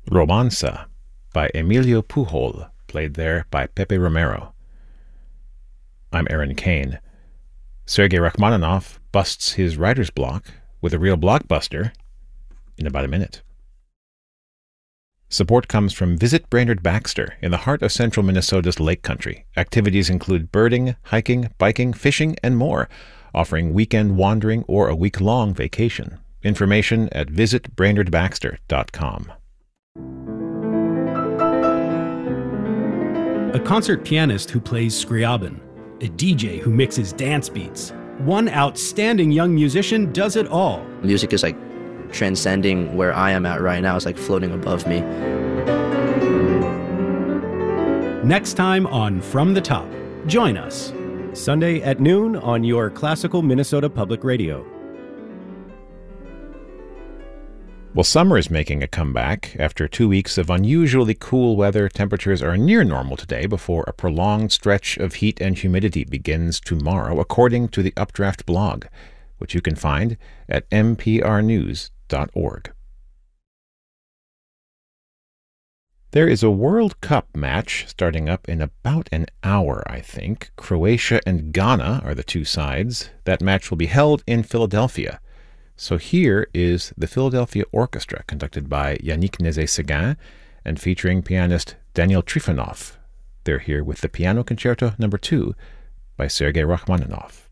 Romanza by Emilio Pujol, played there by Pepe Romero. I'm Aaron Kane. Sergei Rachmaninoff busts his writer's block with a real blockbuster in about a minute. Support comes from Visit Brainerd Baxter in the heart of central Minnesota's Lake Country. Activities include birding, hiking, biking, fishing, and more, offering weekend wandering or a week-long vacation. Information at visitbrainerdbaxter.com. A concert pianist who plays Scriabin, a DJ who mixes dance beats. One outstanding young musician does it all. Music is like transcending where I am at right now. It's like floating above me. Next time on From the Top, join us. Sunday at noon on your classical Minnesota Public Radio. Well, summer is making a comeback. After 2 weeks of unusually cool weather, temperatures are near normal today before a prolonged stretch of heat and humidity begins tomorrow, according to the Updraft blog, which you can find at mprnews.org. There is a World Cup match starting up in about an hour, I think. Croatia and Ghana are the two sides. That match will be held in Philadelphia. So here is the Philadelphia Orchestra, conducted by Yannick Nézet-Séguin and featuring pianist Daniel Trifonov. They're here with the Piano Concerto No. 2 by Sergei Rachmaninoff.